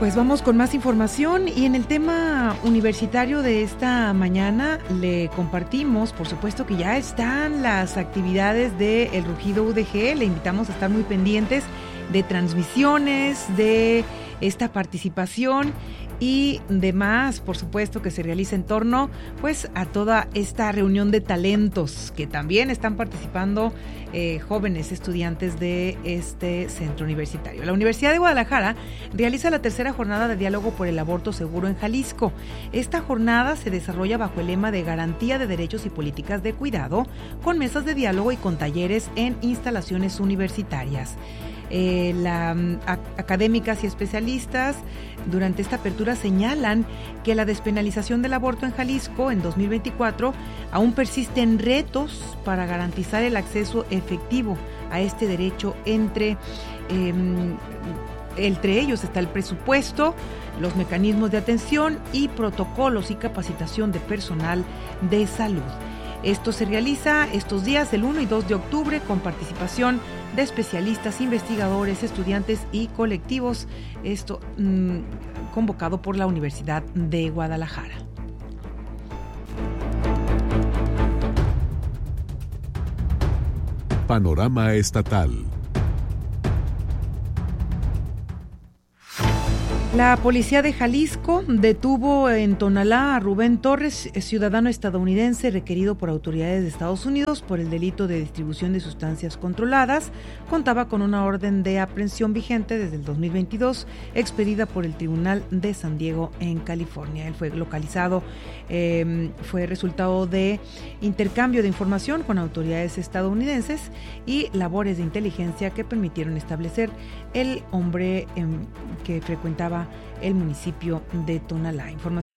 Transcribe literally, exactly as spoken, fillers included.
Pues vamos con más información y en el tema universitario de esta mañana le compartimos, por supuesto que ya están las actividades de El Rugido U D G, le invitamos a estar muy pendientes de transmisiones, de esta participación y demás, por supuesto, que se realiza en torno pues a toda esta reunión de talentos que también están participando eh, jóvenes estudiantes de este centro universitario. La Universidad de Guadalajara realiza la tercera jornada de diálogo por el aborto seguro en Jalisco. Esta jornada se desarrolla bajo el lema de garantía de derechos y políticas de cuidado, con mesas de diálogo y con talleres en instalaciones universitarias. Eh, la, a, académicas y especialistas durante esta apertura señalan que la despenalización del aborto en Jalisco en dos mil veinticuatro aún persisten retos para garantizar el acceso efectivo a este derecho. Entre, eh, entre ellos está el presupuesto, los mecanismos de atención y protocolos y capacitación de personal de salud. Esto se realiza estos días, el uno y dos de octubre, con participación de especialistas, investigadores, estudiantes y colectivos. Esto mmm, convocado por la Universidad de Guadalajara. Panorama Estatal. La policía de Jalisco detuvo en Tonalá a Rubén Torres, ciudadano estadounidense requerido por autoridades de Estados Unidos por el delito de distribución de sustancias controladas. Contaba con una orden de aprehensión vigente desde el dos mil veintidós, expedida por el Tribunal de San Diego en California. Él fue localizado, eh, fue resultado de intercambio de información con autoridades estadounidenses y labores de inteligencia que permitieron establecer el hombre eh, que frecuentaba el municipio de Tonalá. Información